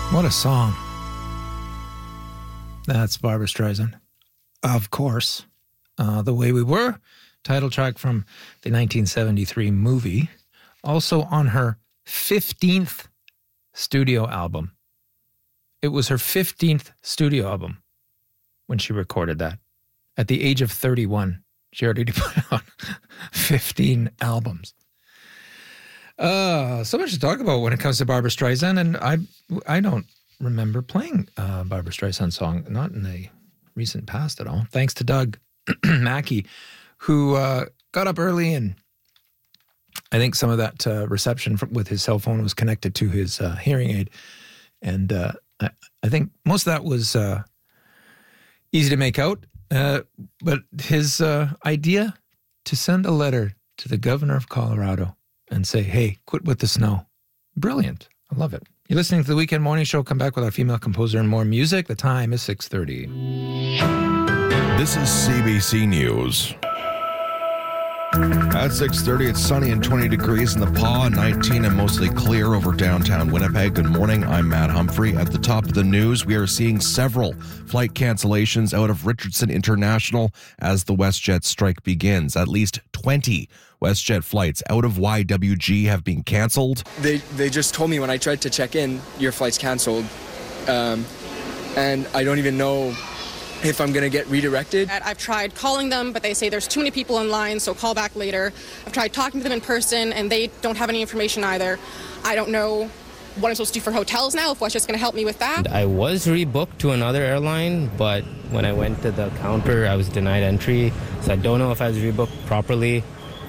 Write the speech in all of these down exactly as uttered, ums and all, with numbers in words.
What a song. That's Barbra Streisand. Of course. Uh, The Way We Were, title track from the nineteen seventy-three movie. Also on her fifteenth studio album. It was her fifteenth studio album when she recorded that. At the age of thirty-one, she already put out fifteen albums. Uh, so much to talk about when it comes to Barbra Streisand, and I I don't remember playing a Barbra Streisand song, not in the recent past at all, thanks to Doug Mackey, who uh, got up early, and I think some of that uh, reception from, with his cell phone was connected to his uh, hearing aid, and uh, I, I think most of that was uh, easy to make out, uh, but his uh, idea to send a letter to the governor of Colorado and say, hey, quit with the snow. Brilliant. I love it. You're listening to the Weekend Morning Show. Come back with our female composer and more music. The time is six thirty. This is C B C News. At six thirty, it's sunny and twenty degrees in the Paw, nineteen and mostly clear over downtown Winnipeg. Good morning, I'm Matt Humphrey. At the top of the news, we are seeing several flight cancellations out of Richardson International as the WestJet strike begins. At least twenty WestJet flights out of Y W G have been canceled. They they just told me when I tried to check in, your flight's canceled. Um, and I don't even know if I'm going to get redirected. I've tried calling them, but they say there's too many people in line, so call back later. I've tried talking to them in person, and they don't have any information either. I don't know what I'm supposed to do for hotels now, if WestJet's going to help me with that. I was rebooked to another airline, but when I went to the counter, I was denied entry, so I don't know if I was rebooked properly.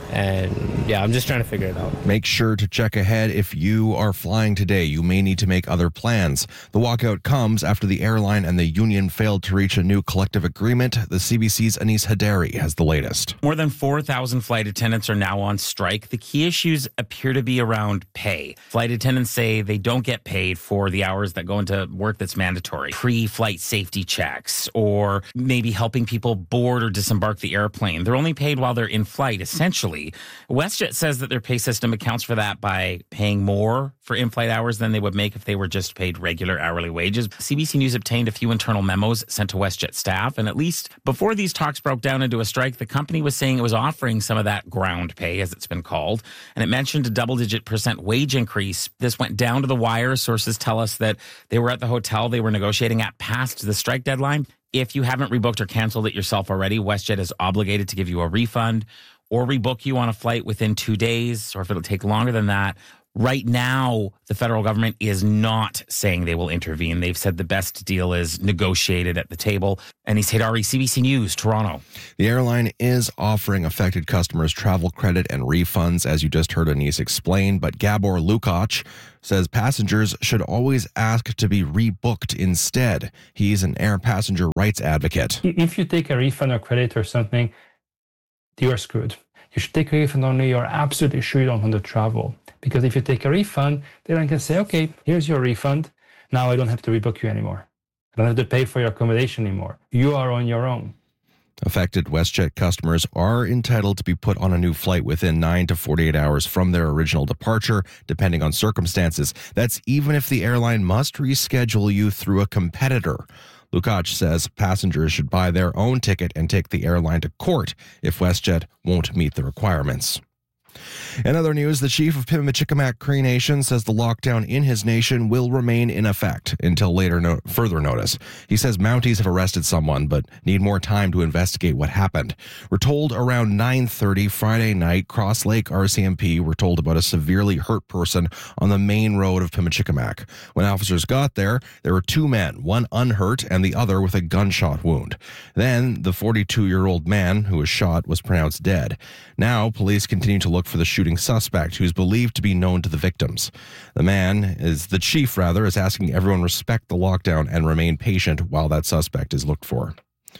And yeah, I'm just trying to figure it out. Make sure to check ahead if you are flying today. You may need to make other plans. The walkout comes after the airline and the union failed to reach a new collective agreement. The C B C's Anis Hadari has the latest. More than four thousand flight attendants are now on strike. The key issues appear to be around pay. Flight attendants say they don't get paid for the hours that go into work that's mandatory. Pre-flight safety checks, or maybe helping people board or disembark the airplane. They're only paid while they're in flight, essentially. WestJet says that their pay system accounts for that by paying more for in-flight hours than they would make if they were just paid regular hourly wages. C B C News obtained a few internal memos sent to WestJet staff, and at least before these talks broke down into a strike, the company was saying it was offering some of that ground pay, as it's been called, and it mentioned a double-digit percent wage increase. This went down to the wire. Sources tell us that they were at the hotel they were negotiating at past the strike deadline. If you haven't rebooked or canceled it yourself already, WestJet is obligated to give you a refund or rebook you on a flight within two days, or if it'll take longer than that. Right now, the federal government is not saying they will intervene. They've said the best deal is negotiated at the table. Anis Hadari, C B C News, Toronto. The airline is offering affected customers travel credit and refunds, as you just heard Anis explain, but Gabor Lukács says passengers should always ask to be rebooked instead. He's an air passenger rights advocate. If you take a refund or credit or something, you're screwed. You should take a refund only you're absolutely sure you don't want to travel. Because if you take a refund, then I can say, okay, here's your refund. Now I don't have to rebook you anymore. I don't have to pay for your accommodation anymore. You are on your own. Affected WestJet customers are entitled to be put on a new flight within nine to forty-eight hours from their original departure, depending on circumstances. That's even if the airline must reschedule you through a competitor. Lukács says passengers should buy their own ticket and take the airline to court if WestJet won't meet the requirements. In other news, the chief of Pimicikamak Cree Nation says the lockdown in his nation will remain in effect until later no- further notice. He says Mounties have arrested someone but need more time to investigate what happened. We're told around nine thirty Friday night, Cross Lake R C M P were told about a severely hurt person on the main road of Pimicikamak. When officers got there, there were two men, one unhurt and the other with a gunshot wound. Then the forty-two-year-old man who was shot was pronounced dead. Now, police continue to look for the shooting suspect, who's believed to be known to the victims. The man, is the chief rather, is asking everyone respect the lockdown and remain patient while that suspect is looked for.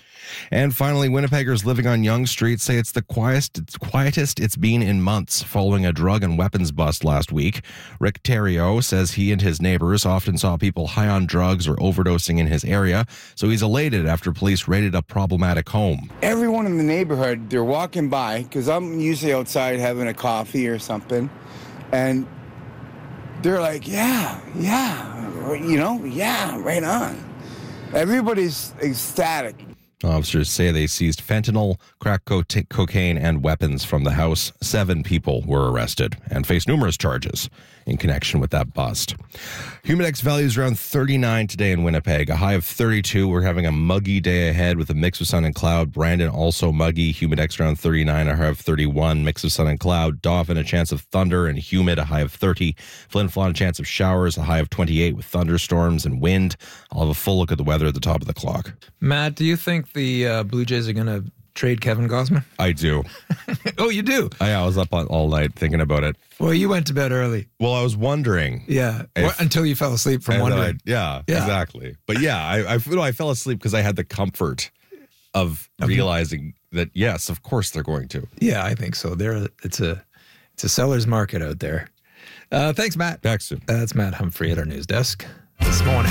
And finally, Winnipeggers living on Yonge Street say it's the quietest, it's quietest it's been in months following a drug and weapons bust last week. Rick Terrio says he and his neighbors often saw people high on drugs or overdosing in his area, so he's elated after police raided a problematic home. Everyone in the neighborhood, they're walking by, because I'm usually outside having a coffee or something, and they're like, yeah, yeah, you know, yeah, right on. Everybody's ecstatic. Officers say they seized fentanyl, crack co- cocaine, and weapons from the house. Seven people were arrested and face numerous charges in connection with that bust. Humidex values around thirty-nine today in Winnipeg, a high of thirty-two. We're having a muggy day ahead with a mix of sun and cloud. Brandon also muggy. Humidex around thirty-nine, a high of thirty-one. Mix of sun and cloud. Dauphin, a chance of thunder and humid, a high of thirty. Flin Flon, a chance of showers, a high of twenty-eight with thunderstorms and wind. I'll have a full look at the weather at the top of the clock. Matt, do you think the uh, Blue Jays are going to trade Kevin Gausman? I do. Oh, you do? I, I was up on, all night thinking about it. Well, you went to bed early. Well, I was wondering. Yeah. If, well, until you fell asleep from wondering. I, yeah, yeah, exactly. But yeah, I, I, no, I fell asleep because I had the comfort of realizing that, yes, of course they're going to. Yeah, I think so. There, it's a it's a seller's market out there. Uh, thanks, Matt. Back soon. Uh, that's Matt Humphrey at our news desk this morning.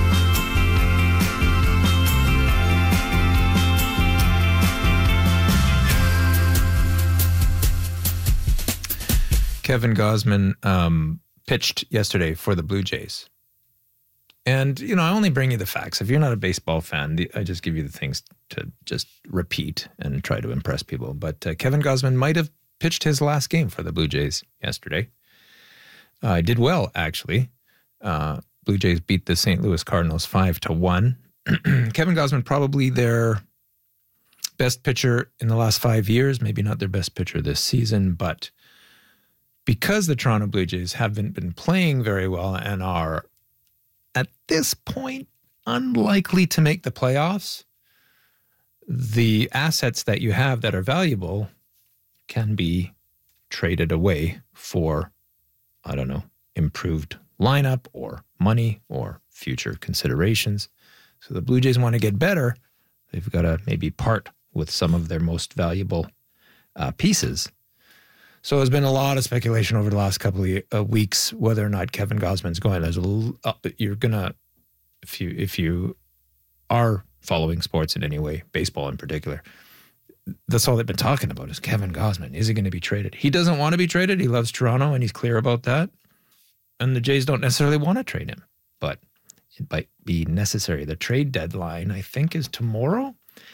Kevin Gausman um, pitched yesterday for the Blue Jays. And, you know, I only bring you the facts. If you're not a baseball fan, the, I just give you the things to just repeat and try to impress people. But uh, Kevin Gausman might have pitched his last game for the Blue Jays yesterday. I uh, did well, actually. Uh, Blue Jays beat the Saint Louis Cardinals five to one. Kevin Gausman, probably their best pitcher in the last five years. Maybe not their best pitcher this season, but because the Toronto Blue Jays haven't been playing very well and are, at this point, unlikely to make the playoffs, the assets that you have that are valuable can be traded away for, I don't know, improved lineup or money or future considerations. So the Blue Jays want to get better. They've got to maybe part with some of their most valuable uh, pieces. So there's been a lot of speculation over the last couple of uh, weeks whether or not Kevin Gausman's going. There's a, uh, you're gonna, if you if you are following sports in any way, baseball in particular, that's all they've been talking about is Kevin Gausman. Is he going to be traded? He doesn't want to be traded. He loves Toronto, and he's clear about that. And the Jays don't necessarily want to trade him, but it might be necessary. The trade deadline, I think, is tomorrow.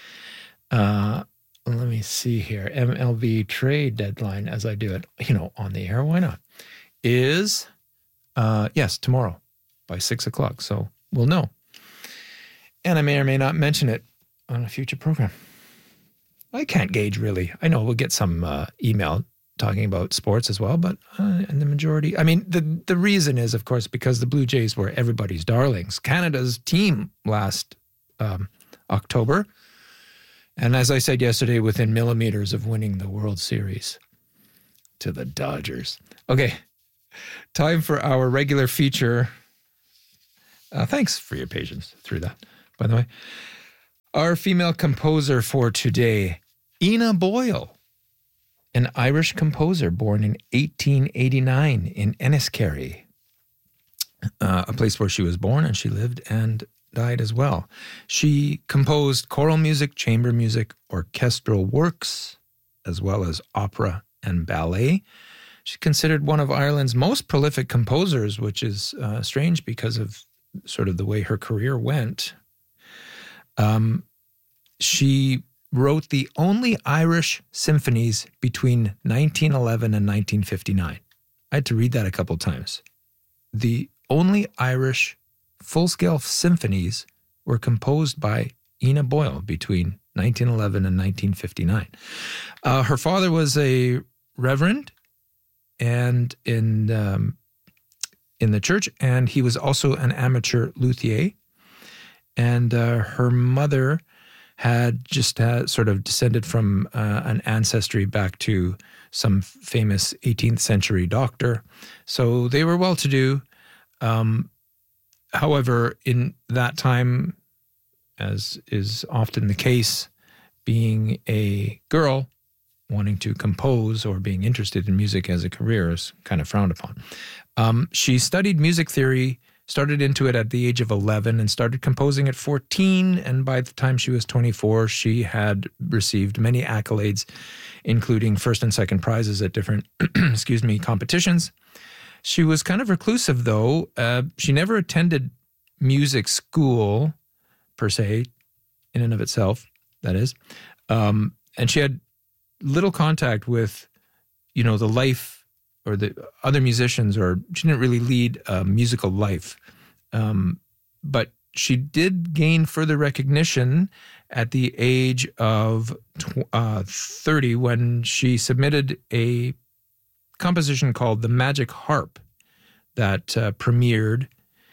Uh. Let me see here. M L B trade deadline, as I do it, you know, on the air. Why not? Is, uh, yes, tomorrow by six o'clock. So we'll know. And I may or may not mention it on a future program. I can't gauge, really. I know we'll get some uh, email talking about sports as well, but uh, and the majority, I mean, the, the reason is, of course, because the Blue Jays were everybody's darlings. Canada's team last um, October. And as I said yesterday, within millimeters of winning the World Series to the Dodgers. Okay, time for our regular feature. Uh, thanks for your patience through that, by the way. Our female composer for today, Ina Boyle, an Irish composer born in eighteen eighty-nine in Enniskerry, uh, a place where she was born and she lived and died as well. She composed choral music, chamber music, orchestral works, as well as opera and ballet. She's considered one of Ireland's most prolific composers, which is uh, strange because of sort of the way her career went. Um, she wrote the only Irish symphonies between nineteen eleven and nineteen fifty-nine. I had to read that a couple times. The only Irish full-scale symphonies were composed by Ina Boyle between nineteen eleven and nineteen fifty-nine. Uh, her father was a reverend and in um, in the church, and he was also an amateur luthier. And uh, her mother had just uh, sort of descended from uh, an ancestry back to some famous eighteenth century doctor. So they were well-to-do. Um, However, in that time, as is often the case, being a girl wanting to compose or being interested in music as a career is kind of frowned upon. Um, she studied music theory, started into it at the age of eleven, and started composing at fourteen. And by the time she was twenty-four, she had received many accolades, including first and second prizes at different, excuse me, competitions. She was kind of reclusive, though. Uh, she never attended music school, per se, in and of itself, that is. Um, and she had little contact with, you know, the life or the other musicians, or she didn't really lead a musical life. Um, but she did gain further recognition at the age of tw- uh, thirty when she submitted a composition called The Magic Harp that uh, premiered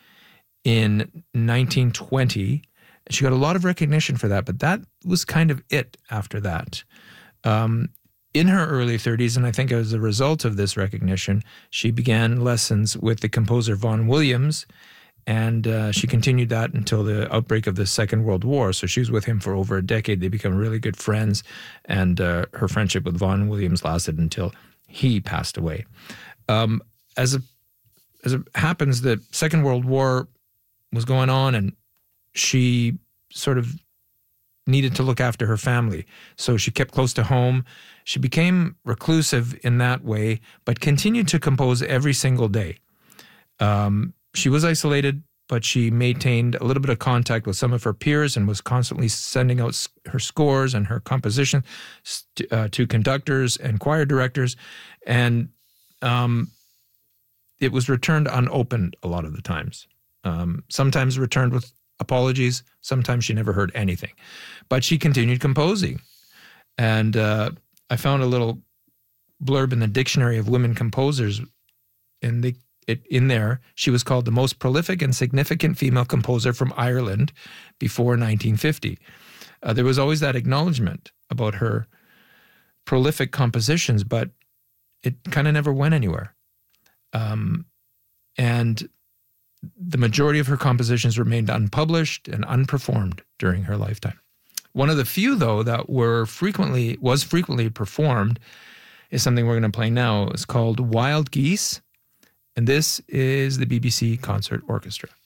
in nineteen twenty. She got a lot of recognition for that, but that was kind of it after that. Um, in her early thirties, and I think as a result of this recognition, she began lessons with the composer Vaughan Williams, and uh, she continued that until the outbreak of the Second World War. So she was with him for over a decade. They became really good friends, and uh, her friendship with Vaughan Williams lasted until he passed away. Um, as, a, as it happens, the Second World War was going on, and she sort of needed to look after her family. So she kept close to home. She became reclusive in that way, but continued to compose every single day. Um, she was isolated, but she maintained a little bit of contact with some of her peers and was constantly sending out her scores and her composition uh, to conductors and choir directors. And um, it was returned unopened a lot of the times. Um, sometimes returned with apologies. Sometimes she never heard anything. But she continued composing. And uh, I found a little blurb in the Dictionary of Women Composers. And they, it, in there, she was called the most prolific and significant female composer from Ireland before nineteen fifty. Uh, there was always that acknowledgement about her prolific compositions, but it kind of never went anywhere. Um, and the majority of her compositions remained unpublished and unperformed during her lifetime. One of the few, though, that were frequently was frequently performed is something we're going to play now. It's called Wild Geese, and this is the B B C Concert Orchestra.